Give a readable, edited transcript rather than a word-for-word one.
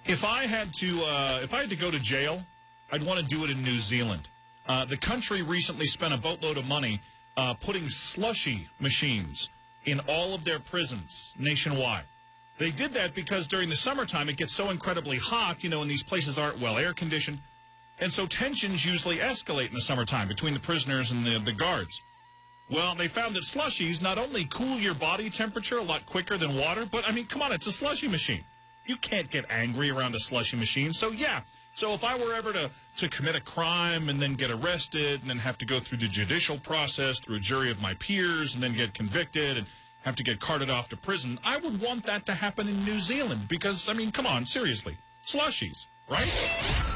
If I had to go to jail, I'd want to do it in New Zealand. The country recently spent a boatload of money putting slushy machines in all of their prisons nationwide. They did that because during the summertime it gets so incredibly hot, and these places aren't well air conditioned. And so tensions usually escalate in the summertime between the prisoners and the guards. Well, they found that slushies not only cool your body temperature a lot quicker than water, but, come on, it's a slushy machine. You can't get angry around a slushy machine. So, yeah. So if I were ever to commit a crime and then get arrested and then have to go through the judicial process, through a jury of my peers, and then get convicted and have to get carted off to prison, I would want that to happen in New Zealand because, come on, seriously, slushies, right?